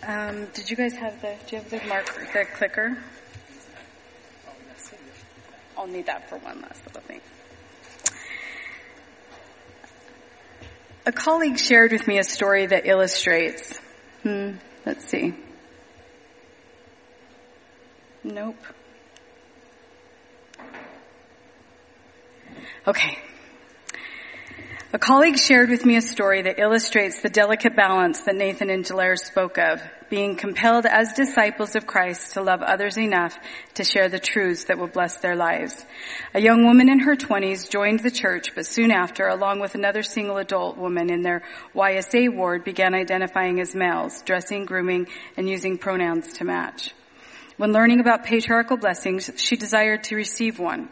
Did you guys have do you have the clicker? I'll need that for one last little thing. A colleague shared with me a story that illustrates, let's see. Nope. Okay. A colleague shared with me a story that illustrates the delicate balance that Nathan and Jalaire spoke of, being compelled as disciples of Christ to love others enough to share the truths that will bless their lives. A young woman in her 20s joined the church, but soon after, along with another single adult woman in their YSA ward, began identifying as males, dressing, grooming, and using pronouns to match. When learning about patriarchal blessings, she desired to receive one.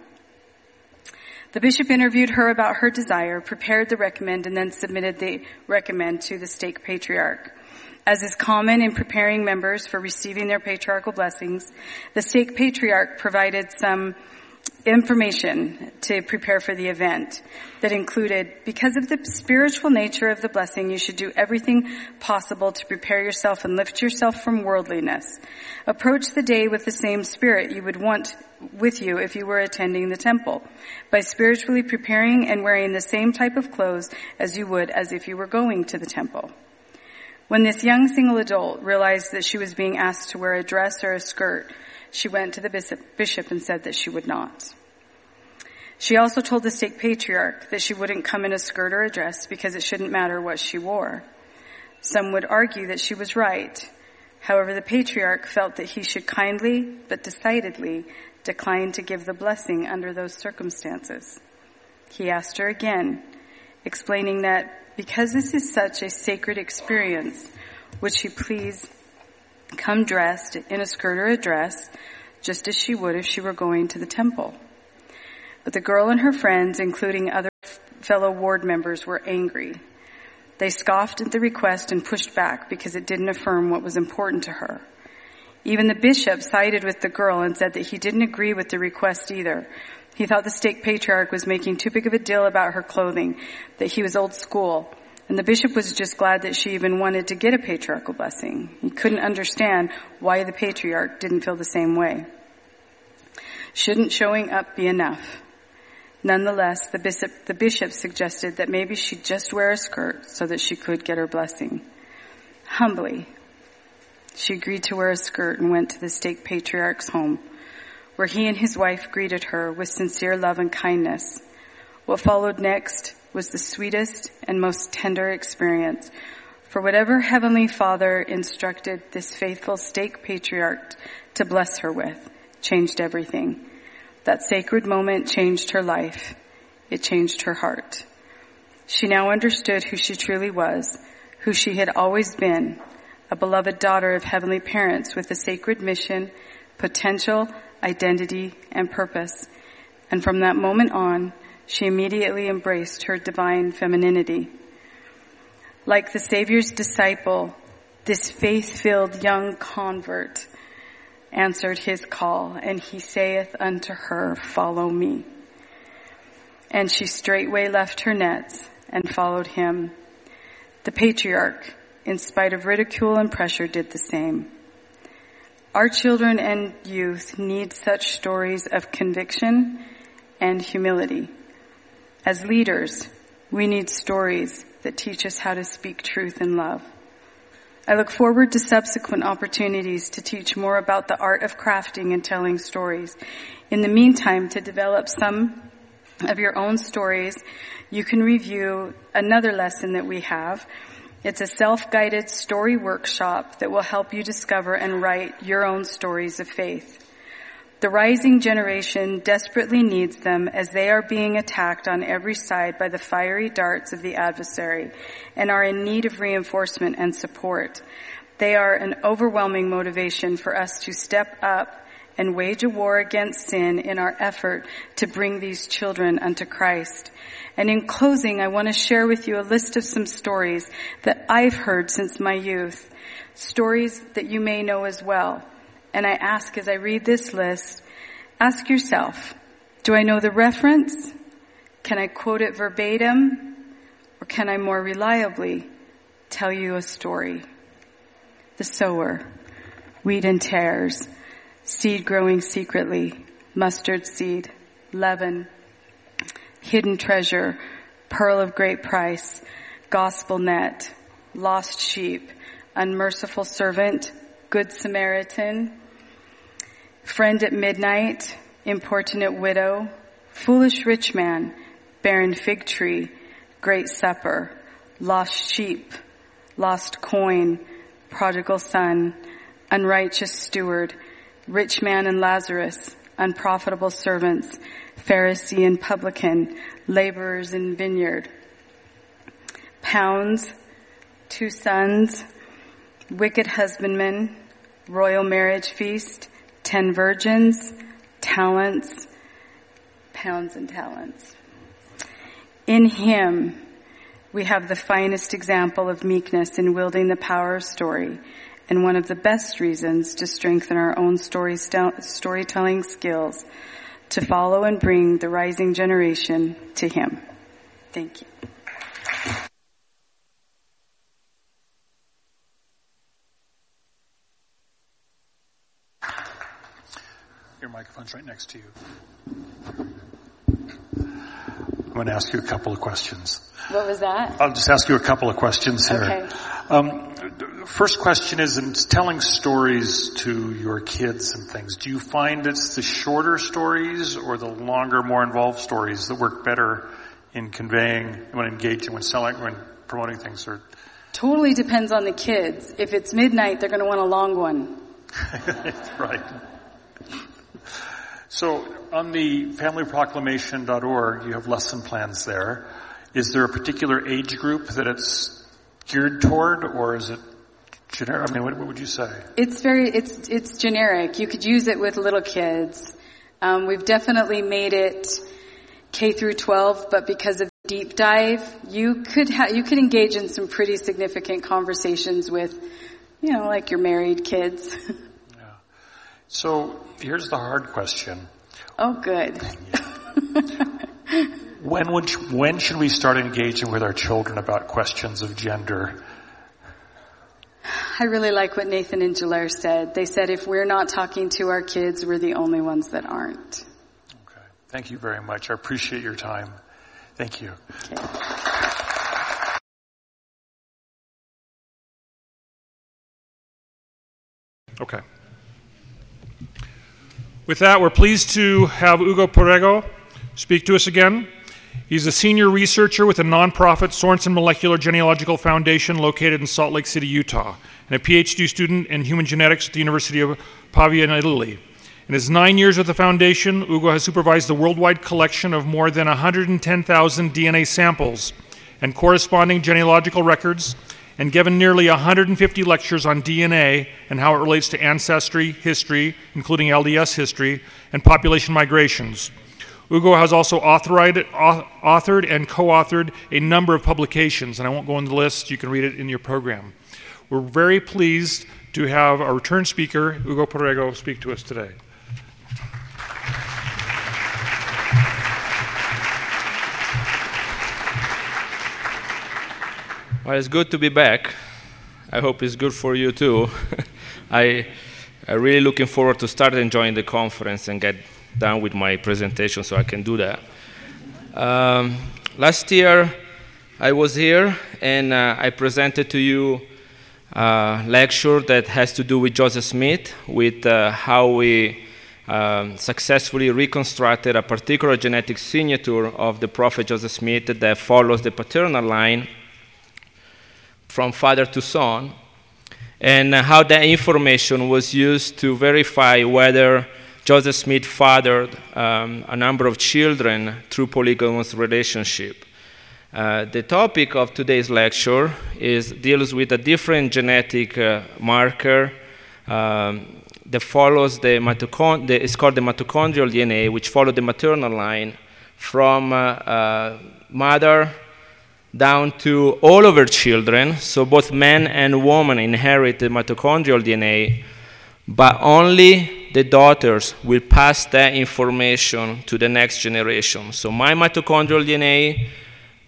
The bishop interviewed her about her desire, prepared the recommend, and then submitted the recommend to the stake patriarch. As is common in preparing members for receiving their patriarchal blessings, the stake patriarch provided some information to prepare for the event that included, because of the spiritual nature of the blessing, you should do everything possible to prepare yourself and lift yourself from worldliness. Approach the day with the same spirit you would want with you if you were attending the temple, by spiritually preparing and wearing the same type of clothes as you would as if you were going to the temple. When this young single adult realized that she was being asked to wear a dress or a skirt, she went to the bishop and said that she would not. She also told the stake patriarch that she wouldn't come in a skirt or a dress because it shouldn't matter what she wore. Some would argue that she was right. However, the patriarch felt that he should kindly but decidedly decline to give the blessing under those circumstances. He asked her again, explaining that because this is such a sacred experience, would she please come dressed in a skirt or a dress, just as she would if she were going to the temple. But the girl and her friends, including other fellow ward members, were angry. They scoffed at the request and pushed back because it didn't affirm what was important to her. Even the bishop sided with the girl and said that he didn't agree with the request either. He thought the stake patriarch was making too big of a deal about her clothing, that he was old school. And the bishop was just glad that she even wanted to get a patriarchal blessing. He couldn't understand why the patriarch didn't feel the same way. Shouldn't showing up be enough? Nonetheless, the bishop suggested that maybe she'd just wear a skirt so that she could get her blessing. Humbly, she agreed to wear a skirt and went to the stake patriarch's home, where he and his wife greeted her with sincere love and kindness. What followed next was the sweetest and most tender experience, for whatever Heavenly Father instructed this faithful stake patriarch to bless her with changed everything. That sacred moment changed her life. It changed her heart. She now understood who she truly was, who she had always been, a beloved daughter of heavenly parents with a sacred mission, potential, identity, and purpose. And from that moment on, she immediately embraced her divine femininity. Like the Savior's disciple, this faith-filled young convert answered his call, and he saith unto her, "Follow me." And she straightway left her nets and followed him. The patriarch, in spite of ridicule and pressure, did the same. Our children and youth need such stories of conviction and humility. As leaders, we need stories that teach us how to speak truth in love. I look forward to subsequent opportunities to teach more about the art of crafting and telling stories. In the meantime, to develop some of your own stories, you can review another lesson that we have. It's a self-guided story workshop that will help you discover and write your own stories of faith. The rising generation desperately needs them as they are being attacked on every side by the fiery darts of the adversary and are in need of reinforcement and support. They are an overwhelming motivation for us to step up and wage a war against sin in our effort to bring these children unto Christ. And in closing, I want to share with you a list of some stories that I've heard since my youth, stories that you may know as well. And I ask, as I read this list, ask yourself, do I know the reference? Can I quote it verbatim? Or can I more reliably tell you a story? the sower, wheat and tares, seed growing secretly, mustard seed, leaven, hidden treasure, pearl of great price, gospel net, lost sheep, unmerciful servant, good Samaritan, friend at midnight, importunate widow, foolish rich man, barren fig tree, great supper, lost sheep, lost coin, prodigal son, unrighteous steward, rich man and Lazarus, unprofitable servants, Pharisee and publican, laborers in vineyard, pounds, 2 sons, wicked husbandman, royal marriage feast, 10 virgins, talents, pounds and talents. In him, we have the finest example of meekness in wielding the power of story, and one of the best reasons to strengthen our own storytelling skills, to follow and bring the rising generation to him. Thank you. Your microphone's right next to you. I'm going to ask you a couple of questions. What was that? I'll just ask you a couple of questions here. Okay. First question is, in telling stories to your kids and things, do you find it's the shorter stories or the longer, more involved stories that work better in conveying, when engaging, when selling, when promoting things? Or Totally depends on the kids. If it's midnight, they're going to want a long one. Right. So on the familyproclamation.org, you have lesson plans there. Is there a particular age group that it's geared toward, or is it generic? I mean, what would you say? It's generic. You could use it with little kids. We've definitely made it K through 12, but because of deep dive, you could engage in some pretty significant conversations with, like your married kids. Yeah. So here's the hard question. Oh, good. When should we start engaging with our children about questions of gender? I really like what Nathan and Jalaire said. They said if we're not talking to our kids, we're the only ones that aren't. Okay. Thank you very much. I appreciate your time. Thank you. Okay. Okay. With that, we're pleased to have Hugo Perego speak to us again. He's a senior researcher with the nonprofit Sorensen Molecular Genealogical Foundation located in Salt Lake City, Utah, and a PhD student in human genetics at the University of Pavia in Italy. In his 9 years at the foundation, Hugo has supervised the worldwide collection of more than 110,000 DNA samples and corresponding genealogical records, and given nearly 150 lectures on DNA and how it relates to ancestry, history, including LDS history, and population migrations. Hugo has also authored and co-authored a number of publications, and I won't go into the list, you can read it in your program. We're very pleased to have our return speaker, Hugo Perego, speak to us today. Well, it's good to be back. I hope it's good for you too. I'm really looking forward to start enjoying the conference and get done with my presentation so I can do that. Last year I was here and I presented to you a lecture that has to do with Joseph Smith, with how we successfully reconstructed a particular genetic signature of the prophet Joseph Smith that follows the paternal line from father to son, and how that information was used to verify whether Joseph Smith fathered a number of children through polygamous relationship. The topic of today's lecture deals with a different genetic marker that follows it's called the mitochondrial DNA, which follows the maternal line from mother down to all of her children. So both men and women inherit the mitochondrial DNA, but only the daughters will pass that information to the next generation. So my mitochondrial DNA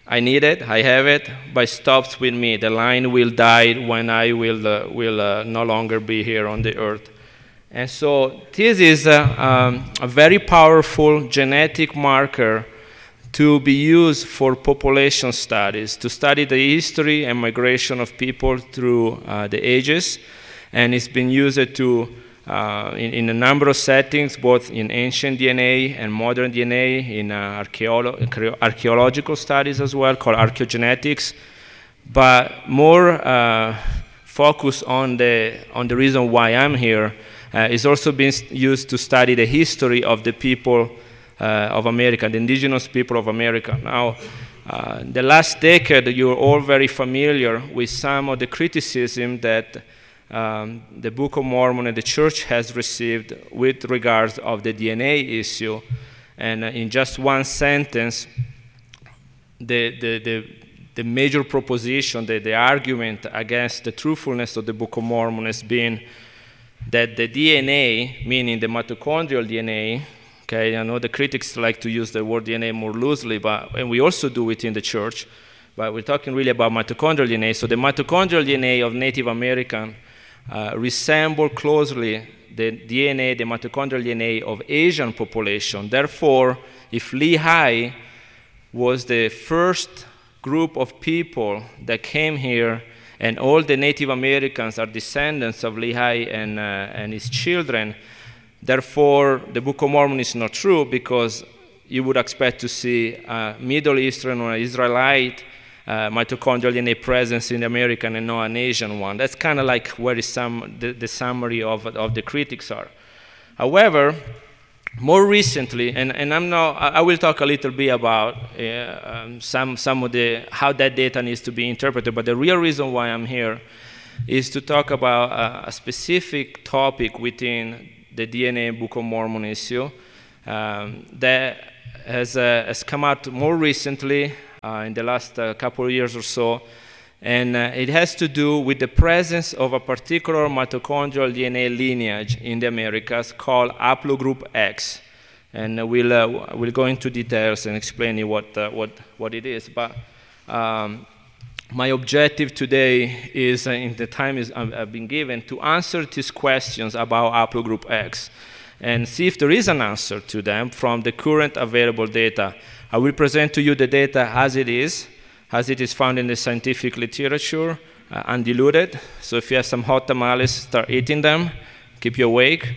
I need it, I have it, but it stops with me. The line will die when I will no longer be here on the earth. And so this is a very powerful genetic marker to be used for population studies, to study the history and migration of people through the ages. And it's been used to in a number of settings, both in ancient DNA and modern DNA, in archaeological studies as well, called archaeogenetics, but more focus on the reason why I'm here. It's also been used to study the history of the people of America, the indigenous people of America. Now, the last decade, you're all very familiar with some of the criticism that the Book of Mormon and the Church has received with regards of the DNA issue. And in just one sentence, the major proposition, the argument against the truthfulness of the Book of Mormon has been that the DNA, meaning the mitochondrial DNA, okay, I know the critics like to use the word DNA more loosely, and we also do it in the Church, but we're talking really about mitochondrial DNA. So the mitochondrial DNA of Native American resemble closely the DNA, the mitochondrial DNA of Asian population. Therefore, if Lehi was the first group of people that came here, and all the Native Americans are descendants of Lehi and his children, therefore, the Book of Mormon is not true, because you would expect to see a Middle Eastern or Israelite mitochondrial DNA presence in the American and not an Asian one. That's kind of like where the summary of the critics are. However, more recently, and I will talk a little bit about some of how that data needs to be interpreted, but the real reason why I'm here is to talk about a specific topic within the DNA Book of Mormon issue that has come out more recently in the last couple of years or so, and it has to do with the presence of a particular mitochondrial DNA lineage in the Americas called haplogroup X, and we'll go into details and explain what it is. But my objective today is, in the time I've been given, to answer these questions about haplogroup X and see if there is an answer to them from the current available data. I will present to you the data as it is found in the scientific literature, undiluted. So if you have some hot tamales, start eating them, keep you awake.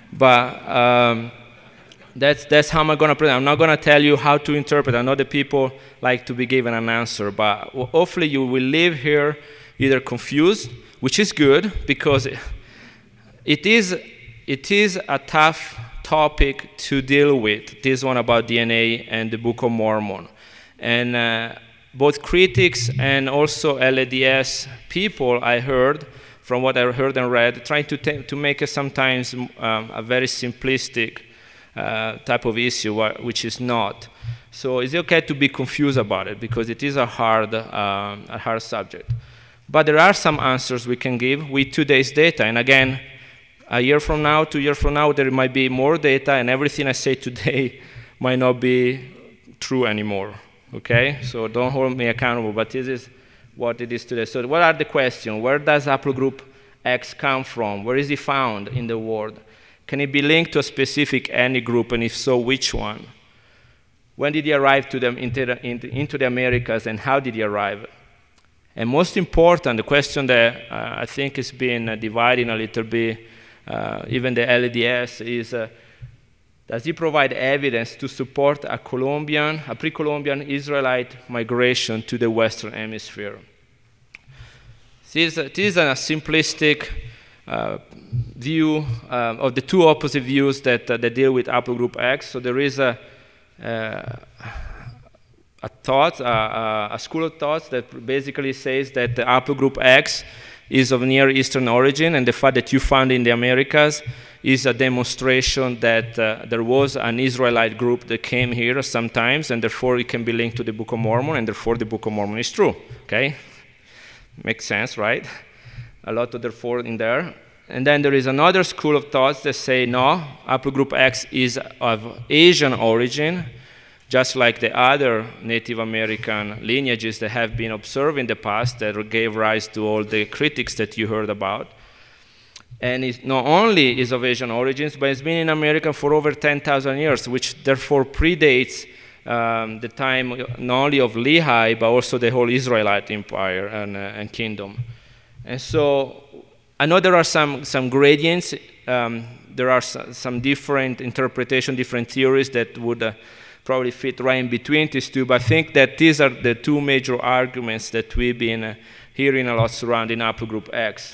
But that's how I'm going to present. I'm not going to tell you how to interpret. I know that people like to be given an answer, but hopefully you will leave here either confused, which is good, because it is a tough topic to deal with, this one about DNA and the Book of Mormon. And both critics and also LDS people, I heard, from what I heard and read, trying to make it sometimes a very simplistic type of issue, which is not. So it's okay to be confused about it, because it is a hard subject. But there are some answers we can give with today's data. And again, a year from now, 2 years from now, there might be more data, and everything I say today might not be true anymore, okay? So don't hold me accountable, but this is what it is today. So what are the questions? Where does haplogroup X come from? Where is it found in the world? Can it be linked to a specific ethnic group, and if so, which one? When did he arrive into the Americas, and how did he arrive? And most important, the question that I think is being divided a little bit, even the LDS, is does he provide evidence to support a pre-Columbian Israelite migration to the Western Hemisphere? This is a simplistic view of the two opposite views that deal with haplogroup X. So there is a school of thoughts that basically says that the haplogroup X is of Near Eastern origin, and the fact that you found in the Americas is a demonstration that there was an Israelite group that came here sometimes, and therefore it can be linked to the Book of Mormon, and therefore the Book of Mormon is true, okay? Makes sense, right? A lot of therefore in there. And then there is another school of thoughts that say, no, haplogroup X is of Asian origin. just like the other Native American lineages that have been observed in the past that gave rise to all the critics that you heard about. And it not only is of Asian origins, but it's been in America for over 10,000 years, which therefore predates the time not only of Lehi, but also the whole Israelite empire and kingdom. And so I know there are some gradients. There are some different interpretation, different theories that would probably fit right in between these two, but I think that these are the two major arguments that we've been hearing a lot surrounding haplogroup X.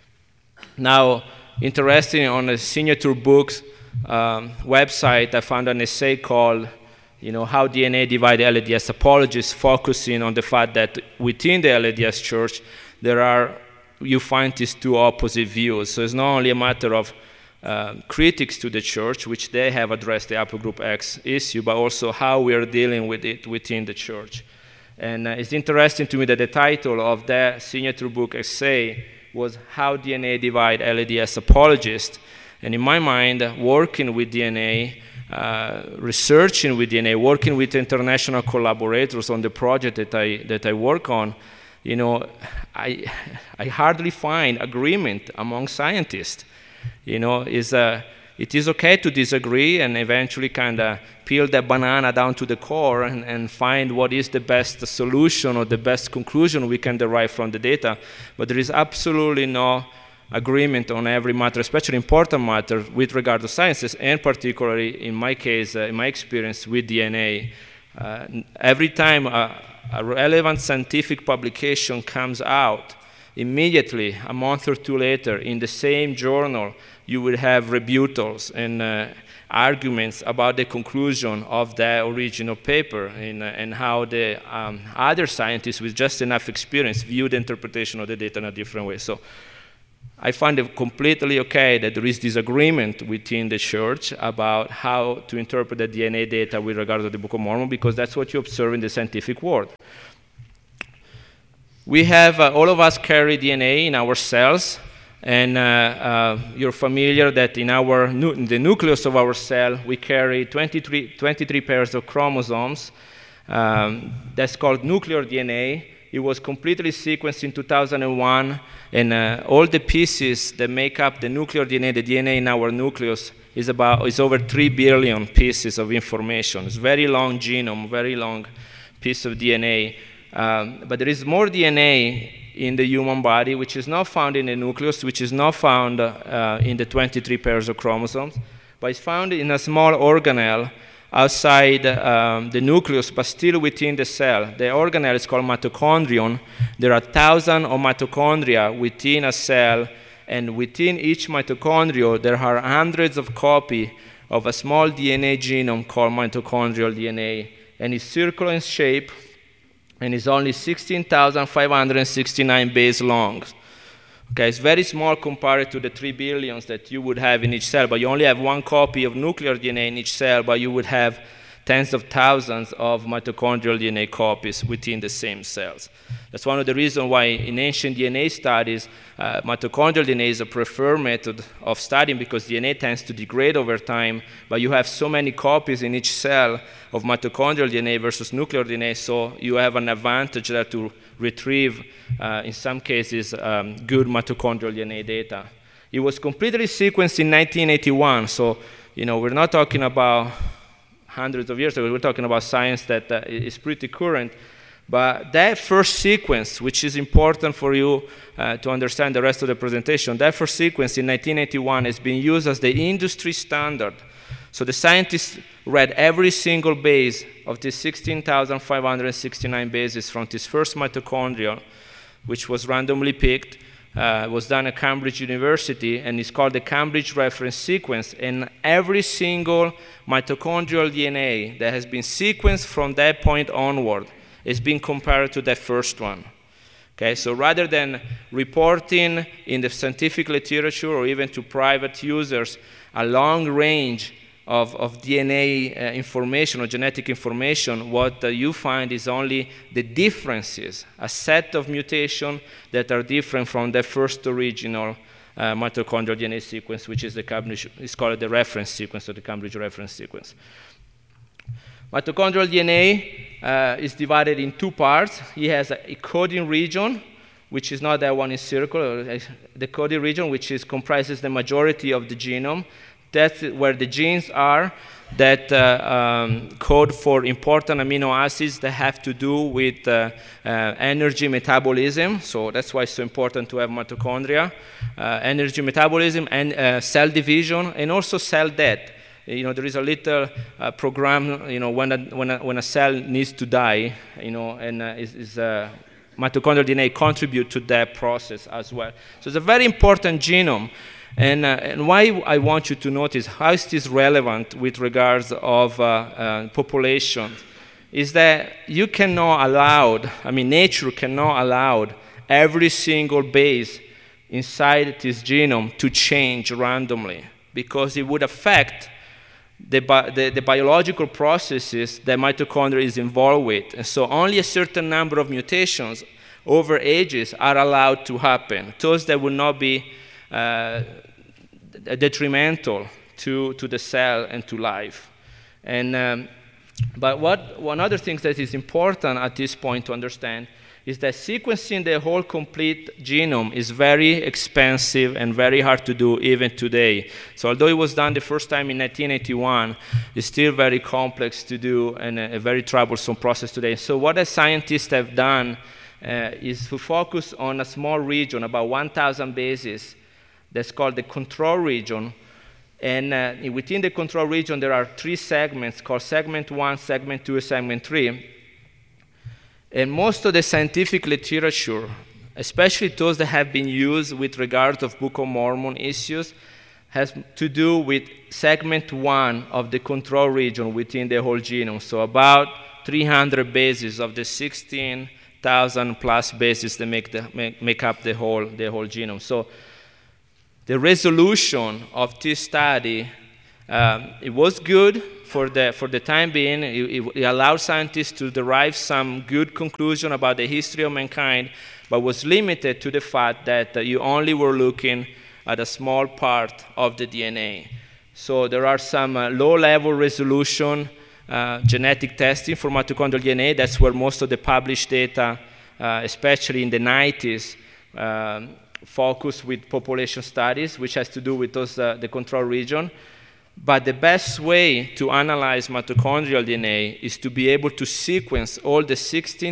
Now, interesting, on the Signature Books website, I found an essay called, How DNA Divided LDS Apologists, focusing on the fact that within the LDS Church, you find these two opposite views. So it's not only a matter of critics to the church, which they have addressed the haplogroup X issue, but also how we are dealing with it within the church. And it's interesting to me that the title of that Signature Book essay was How DNA Divide LDS Apologists. And in my mind, working with DNA, researching with DNA, working with international collaborators on the project that I work on, I hardly find agreement among scientists. It is okay to disagree and eventually kind of peel that banana down to the core and find what is the best solution or the best conclusion we can derive from the data. But there is absolutely no agreement on every matter, especially important matter with regard to sciences, and particularly in my case, in my experience with DNA. Every time a relevant scientific publication comes out, immediately, a month or two later, in the same journal, you will have rebuttals and arguments about the conclusion of the original paper and how the other scientists with just enough experience view the interpretation of the data in a different way. So I find it completely okay that there is disagreement within the church about how to interpret the DNA data with regard to the Book of Mormon, because that's what you observe in the scientific world. We have, all of us carry DNA in our cells, and you're familiar that in the nucleus of our cell, we carry 23 pairs of chromosomes. That's called nuclear DNA. It was completely sequenced in 2001, and all the pieces that make up the nuclear DNA, the DNA in our nucleus, is over 3 billion pieces of information. It's a very long genome, very long piece of DNA. But there is more DNA in the human body, which is not found in the nucleus, which is not found in the 23 pairs of chromosomes, but it's found in a small organelle outside the nucleus, but still within the cell. The organelle is called mitochondrion. There are thousands of mitochondria within a cell, and within each mitochondria, there are hundreds of copies of a small DNA genome called mitochondrial DNA, and it's circular in shape, and is only 16,569 base long. Okay, it's very small compared to the 3 billions that you would have in each cell, but you only have one copy of nuclear DNA in each cell, but you would have tens of thousands of mitochondrial DNA copies within the same cells. That's one of the reasons why in ancient DNA studies, mitochondrial DNA is a preferred method of studying, because DNA tends to degrade over time, but you have so many copies in each cell of mitochondrial DNA versus nuclear DNA, so you have an advantage there to retrieve, in some cases, good mitochondrial DNA data. It was completely sequenced in 1981, so we're not talking about hundreds of years ago. We're talking about science that is pretty current. But that first sequence, which is important for you to understand the rest of the presentation, that first sequence in 1981 has been used as the industry standard. So the scientists read every single base of the 16,569 bases from this first mitochondria, which was randomly picked, was done at Cambridge University, and it's called the Cambridge Reference Sequence. And every single mitochondrial DNA that has been sequenced from that point onward is being compared to that first one. Okay, so rather than reporting in the scientific literature or even to private users a long range of DNA information or genetic information, what you find is only the differences, a set of mutations that are different from the first original mitochondrial DNA sequence, which is it's called the reference sequence, or the Cambridge reference sequence. Mitochondrial DNA is divided in two parts. It has a coding region, which is not that one in circle, the coding region, which comprises the majority of the genome. That's where the genes are that code for important amino acids that have to do with energy metabolism. So that's why it's so important to have mitochondria, energy metabolism, and cell division, and also cell death. There is a little program, when a cell needs to die, and mitochondrial DNA contribute to that process as well. So it's a very important genome. And why I want you to notice how is this relevant with regards of population is that you cannot allow, nature cannot allow every single base inside this genome to change randomly, because it would affect the biological processes that mitochondria is involved with. And so only a certain number of mutations over ages are allowed to happen. Those that will not be detrimental to the cell and to life. But one other thing that is important at this point to understand is that sequencing the whole complete genome is very expensive and very hard to do even today. So although it was done the first time in 1981, it's still very complex to do and a very troublesome process today. So what the scientists have done is to focus on a small region, about 1,000 bases, that's called the control region. And within the control region, there are 3 segments called segment 1, segment 2, and segment 3. And most of the scientific literature, especially those that have been used with regard to Book of Mormon issues, has to do with segment 1 of the control region within the whole genome. So about 300 bases of the 16,000 plus bases that make up the whole genome. So the resolution of this study, it was good for the time being. It allowed scientists to derive some good conclusion about the history of mankind, but was limited to the fact that you only were looking at a small part of the DNA. So there are some low-level resolution genetic testing for mitochondrial DNA. That's where most of the published data, especially in the 90s, focus with population studies, which has to do with the control region. But the best way to analyze mitochondrial DNA is to be able to sequence all the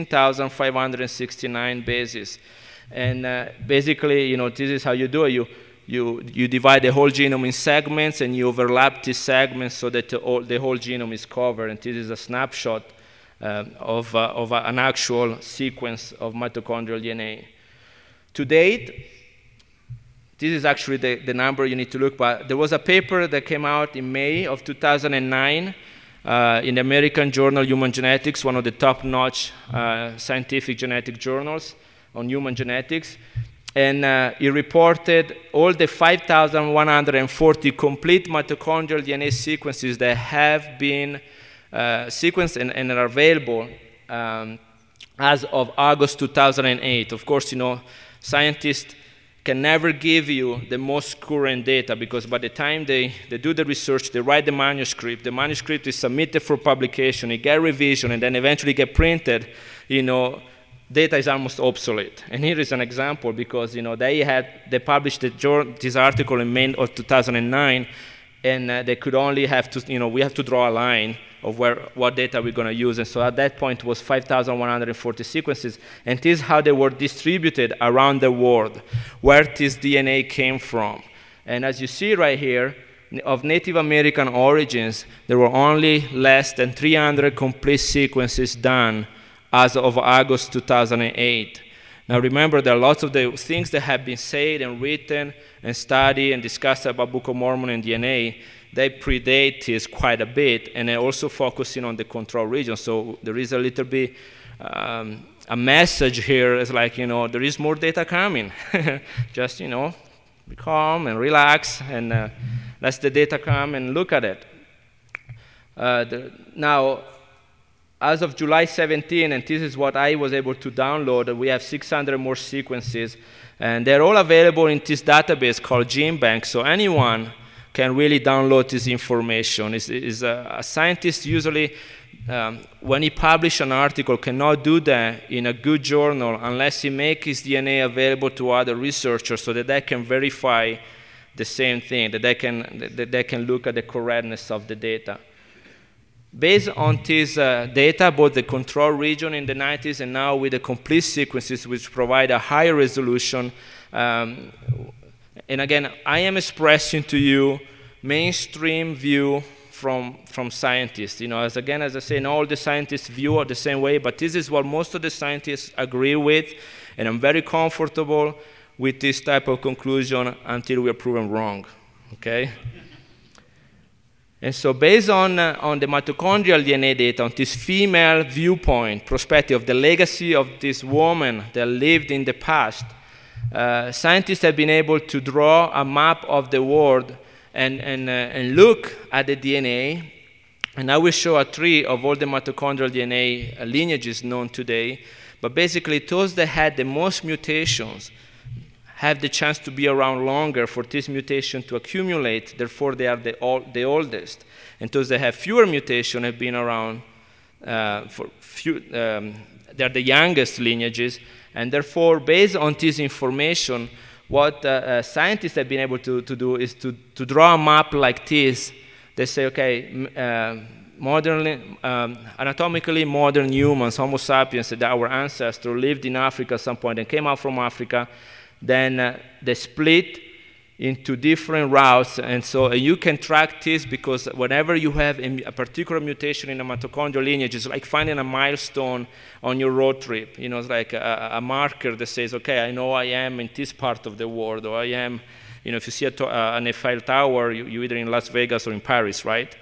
16,569 bases. And basically, this is how you do it. You divide the whole genome in segments, and you overlap these segments so that the whole genome is covered. And this is a snapshot of an actual sequence of mitochondrial DNA. To date, this is actually the number you need to look, but there was a paper that came out in May of 2009 in the American Journal of Human Genetics, one of the top-notch scientific genetic journals on human genetics. And it reported all the 5,140 complete mitochondrial DNA sequences that have been sequenced and are available as of August 2008. Of course, scientists can never give you the most current data, because by the time they do the research, they write the manuscript is submitted for publication, it gets revision, and then eventually get printed, data is almost obsolete. And here is an example, because they published this article in May of 2009, and they could only have to, we have to draw a line of what data we're going to use. And so at that point it was 5,140 sequences, and this is how they were distributed around the world, where this DNA came from. And as you see right here, of Native American origins, there were only less than 300 complete sequences done as of August 2008. Now remember, there are lots of the things that have been said and written and studied and discussed about Book of Mormon and DNA. They predate this quite a bit, and they're also focusing on the control region. So there is a little bit a message here. It's like, there is more data coming. Just, be calm and relax, and let the data come and look at it. Now, as of July 17, and this is what I was able to download, we have 600 more sequences, and they're all available in this database called GenBank. So anyone can really download this information. A scientist usually when he publishes an article, cannot do that in a good journal unless he makes his DNA available to other researchers so that they can verify the same thing, that they can look at the correctness of the data. Based on this data, both the control region in the 90s and now with the complete sequences, which provide a higher resolution. And again, I am expressing to you mainstream view from scientists. As I say, not all the scientists view it the same way, but this is what most of the scientists agree with, and I'm very comfortable with this type of conclusion until we are proven wrong, okay? And so based on the mitochondrial DNA data, on this female viewpoint, perspective, the legacy of this woman that lived in the past, scientists have been able to draw a map of the world and look at the DNA. And I will show a tree of all the mitochondrial DNA lineages known today. But basically, those that had the most mutations have the chance to be around longer for this mutation to accumulate. Therefore, they are the oldest. And those that have fewer mutations have been around for few. They're the youngest lineages. And therefore, based on this information, what scientists have been able to do is to draw a map like this. They say, okay, anatomically modern humans, Homo sapiens, that our ancestors lived in Africa at some point and came out from Africa. Then they split into different routes, and so you can track this because whenever you have a particular mutation in a mitochondrial lineage, it's like finding a milestone on your road trip. It's like a marker that says, okay, I know I am in this part of the world, or I am, if you see an Eiffel Tower, you're either in Las Vegas or in Paris, right?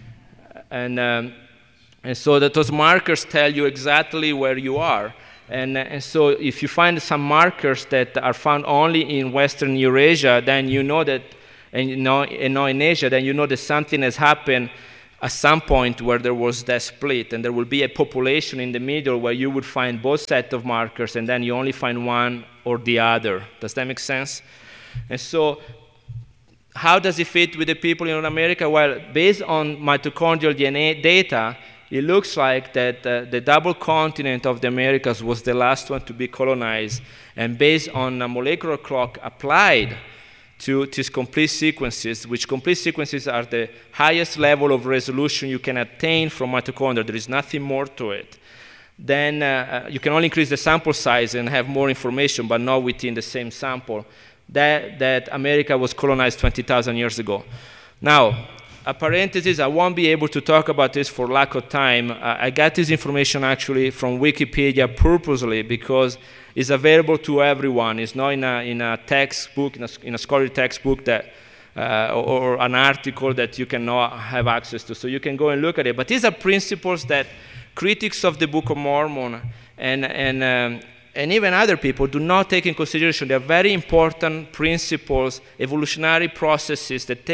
And so that those markers tell you exactly where you are. And so if you find some markers that are found only in Western Eurasia, then you know that, and not in Asia, then you know that something has happened at some point where there was that split, and there will be a population in the middle where you would find both sets of markers, and then you only find one or the other. Does that make sense? And so how does it fit with the people in North America? Well, based on mitochondrial DNA data, it looks like that the double continent of the Americas was the last one to be colonized, and based on a molecular clock applied to these complete sequences, which complete sequences are the highest level of resolution you can attain from mitochondria. There is nothing more to it. Then you can only increase the sample size and have more information, but not within the same sample. That America was colonized 20,000 years ago. Now, a parenthesis, I won't be able to talk about this for lack of time. I got this information actually from Wikipedia purposely because it's available to everyone. It's not in a textbook, in a scholarly textbook that, or an article that you cannot have access to. So you can go and look at it. But these are principles that critics of the Book of Mormon and even other people do not take in consideration. They are very important principles, evolutionary processes that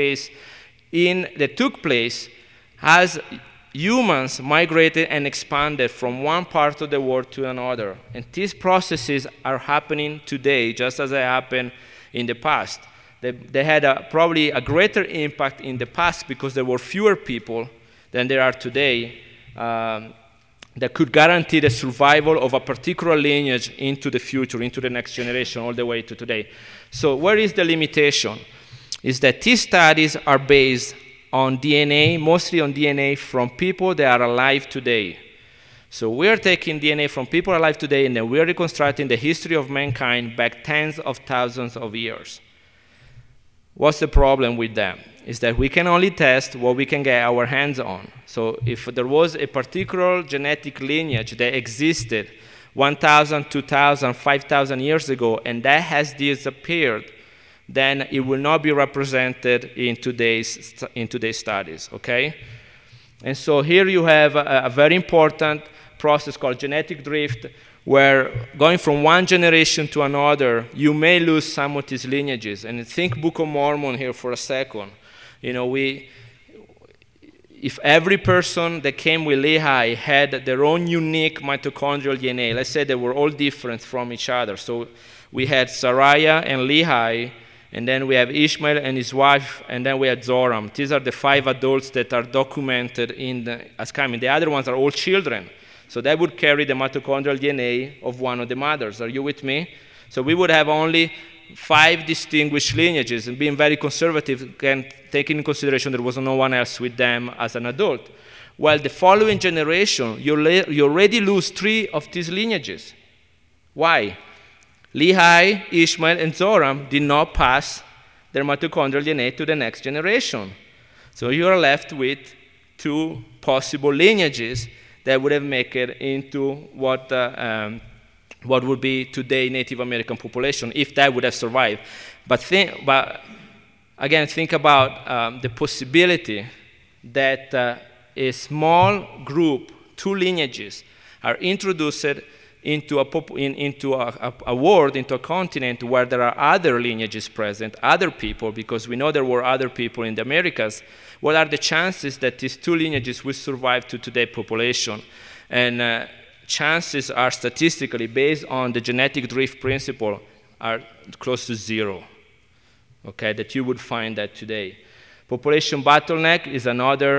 took place as humans migrated and expanded from one part of the world to another. And these processes are happening today, just as they happened in the past. They had probably a greater impact in the past because there were fewer people than there are today that could guarantee the survival of a particular lineage into the future, into the next generation, all the way to today. So where is the limitation? Is that these studies are based on DNA, mostly on DNA from people that are alive today. So we're taking DNA from people alive today, and then we're reconstructing the history of mankind back tens of thousands of years. What's the problem with that? Is that we can only test what we can get our hands on. So if there was a particular genetic lineage that existed 1,000, 2,000, 5,000 years ago, and that has disappeared, then it will not be represented in today's studies, okay? And so here you have a very important process called genetic drift, where going from one generation to another, you may lose some of these lineages. And think Book of Mormon here for a second. If every person that came with Lehi had their own unique mitochondrial DNA, let's say they were all different from each other. So we had Sariah and Lehi, and then we have Ishmael and his wife, and then we have Zoram. These are the 5 adults that are documented as coming. The other ones are all children. So that would carry the mitochondrial DNA of one of the mothers. Are you with me? So we would have only 5 distinguished lineages, and being very conservative, and taking in consideration there was no one else with them as an adult. Well, the following generation, you already lose 3 of these lineages. Why? Lehi, Ishmael, and Zoram did not pass their mitochondrial DNA to the next generation. So you are left with 2 possible lineages that would have made it into what would be today Native American population, if that would have survived. But again, think about the possibility that a small group, 2 lineages, are introduced into a world, into a continent where there are other lineages present, other people, because we know there were other people in the Americas. What are the chances that these 2 lineages will survive to today's population? And chances are statistically, based on the genetic drift principle, are close to 0. Okay, that you would find that today. Population bottleneck is another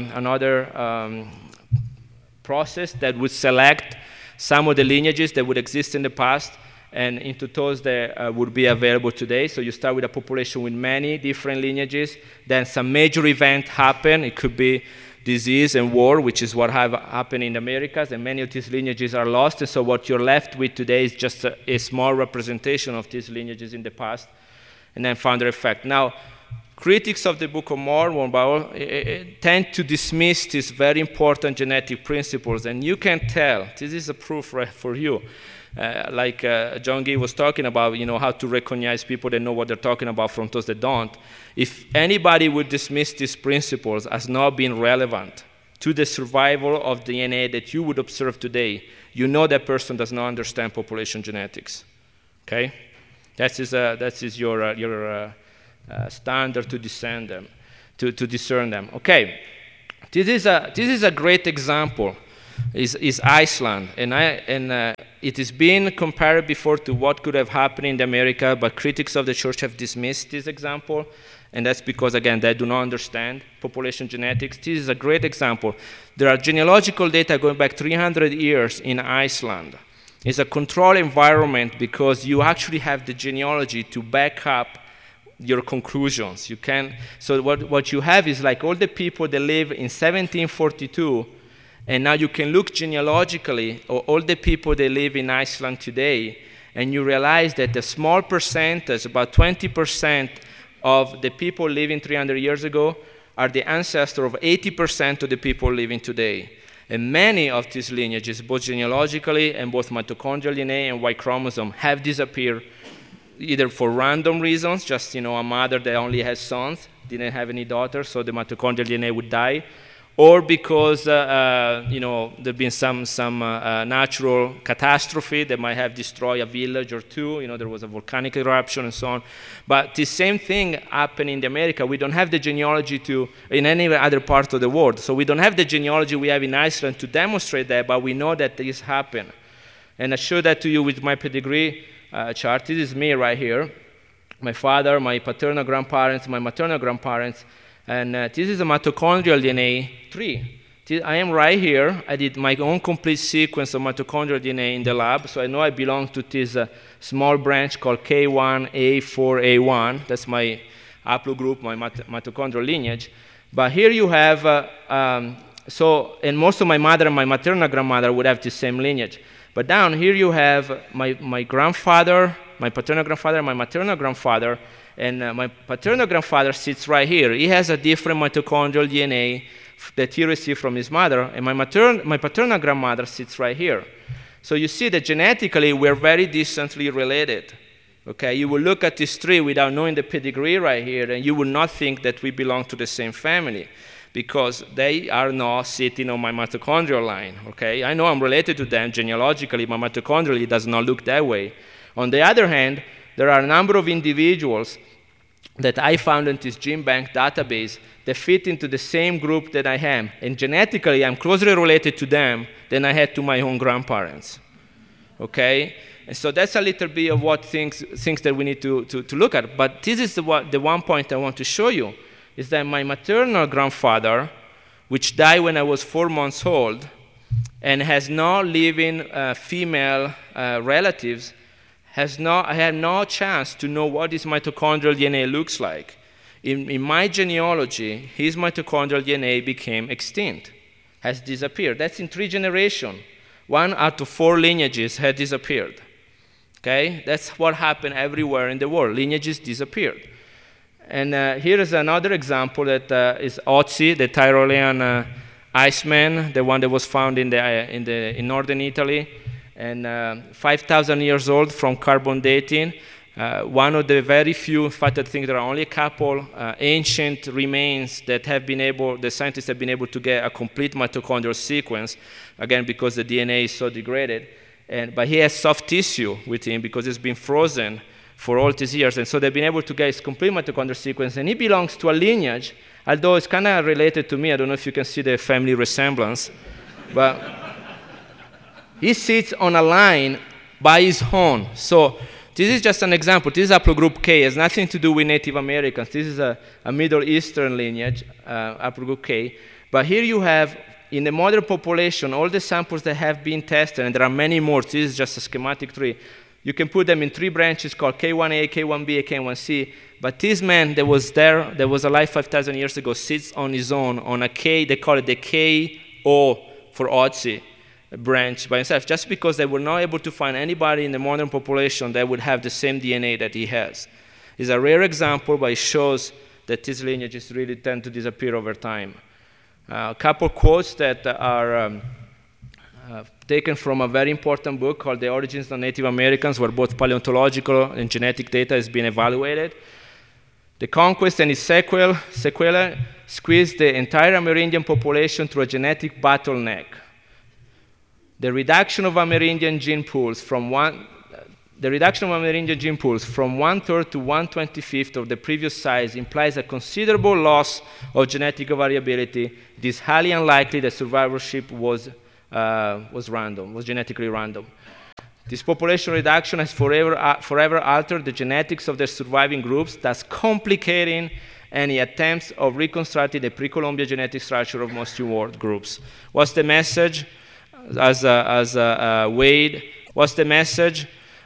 process that would select some of the lineages that would exist in the past and into those that would be available today. So you start with a population with many different lineages, then some major event happen. It could be disease and war, which is what have happened in the Americas, and many of these lineages are lost. And so what you're left with today is just a small representation of these lineages in the past, and then founder effect. Now, critics of the Book of Mormon tend to dismiss these very important genetic principles, and you can tell, this is a proof for you, like John Gee was talking about, how to recognize people that know what they're talking about from those that don't. If anybody would dismiss these principles as not being relevant to the survival of DNA that you would observe today, you know that person does not understand population genetics, okay? That is your standard to discern them, to discern them. Okay, this is a great example. Is Iceland, and it is being compared before to what could have happened in America, but critics of the church have dismissed this example, and that's because again they do not understand population genetics. This is a great example. There are genealogical data going back 300 years in Iceland. It's a controlled environment because you actually have the genealogy to back up your conclusions. So what you have is like all the people that live in 1742, and now you can look genealogically at all the people that live in Iceland today, and you realize that a small percentage, about 20% of the people living 300 years ago, are the ancestor of 80% of the people living today. And many of these lineages, both genealogically and both mitochondrial DNA and Y chromosome, have disappeared either for random reasons, just a mother that only has sons, didn't have any daughters, so the mitochondrial DNA would die, or because there's been some natural catastrophe that might have destroyed a village or two. There was a volcanic eruption and so on. But the same thing happened in America. We don't have the genealogy in any other part of the world. So we don't have the genealogy we have in Iceland to demonstrate that, but we know that this happened. And I show that to you with my pedigree chart. This is me right here. My father, my paternal grandparents, my maternal grandparents. And this is a mitochondrial DNA tree. I am right here. I did my own complete sequence of mitochondrial DNA in the lab, so I know I belong to this small branch called K1A4A1. That's my haplogroup, my mitochondrial lineage. But here you have, and most of my mother and my maternal grandmother would have the same lineage. But down here you have my grandfather, my paternal grandfather, and my maternal grandfather. And my paternal grandfather sits right here. He has a different mitochondrial DNA that he received from his mother, and my paternal grandmother sits right here. So you see that genetically we're very distantly related. Okay, you will look at this tree without knowing the pedigree right here, and you will not think that we belong to the same family, because they are not sitting on my mitochondrial line. Okay, I know I'm related to them genealogically, but mitochondrially it does not look that way. On the other hand, there are a number of individuals that I found in this gene bank database that fit into the same group that I am. And genetically, I'm closer related to them than I had to my own grandparents. Okay? And so that's a little bit of what things that we need to look at. But this is the one point I want to show you, is that my maternal grandfather, which died when I was 4 months old, and has no living female relatives, I had no chance to know what his mitochondrial DNA looks like. In my genealogy, his mitochondrial DNA became extinct, has disappeared. That's in 3 generations. 1 out of 4 lineages had disappeared. Okay? That's what happened everywhere in the world. Lineages disappeared. And here is another example that is Otzi, the Tyrolean iceman, the one that was found in northern Italy, and 5,000 years old from carbon dating. One of the very few, in fact, I think there are only a couple ancient remains that the scientists have been able to get a complete mitochondrial sequence, again, because the DNA is so degraded. But he has soft tissue with him because it's been frozen for all these years. And so they've been able to get his complete mitochondrial sequence. And he belongs to a lineage, although it's kind of related to me. I don't know if you can see the family resemblance. But he sits on a line by his own. So this is just an example. This is haplogroup K. It has nothing to do with Native Americans. This is a Middle Eastern lineage, haplogroup K. But here you have, in the modern population, all the samples that have been tested, and there are many more. This is just a schematic tree. You can put them in 3 branches called K1A, K1B, and K1C. But this man that was alive 5,000 years ago, sits on his own on a K. They call it the KO for Otzi branch by himself, just because they were not able to find anybody in the modern population that would have the same DNA that he has. It's a rare example, but it shows that these lineages really tend to disappear over time. A couple quotes that are taken from a very important book called The Origins of Native Americans, where both paleontological and genetic data has been evaluated. The conquest and its sequela squeezed the entire Amerindian population through a genetic bottleneck. The reduction of Amerindian gene pools from 1/3 to 1/25 of the previous size implies a considerable loss of genetic variability. It is highly unlikely that survivorship was genetically random. This population reduction has forever altered the genetics of the surviving groups, thus complicating any attempts of reconstructing the pre-Columbia genetic structure of most reward groups. What's the message? What's the message?